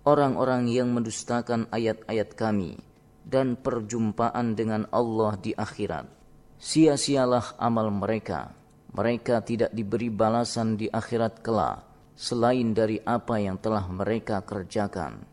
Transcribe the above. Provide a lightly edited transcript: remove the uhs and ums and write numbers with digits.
orang-orang yang mendustakan ayat-ayat kami dan perjumpaan dengan Allah di akhirat. Sia-sialah amal mereka. Mereka tidak diberi balasan di akhirat kelak selain dari apa yang telah mereka kerjakan.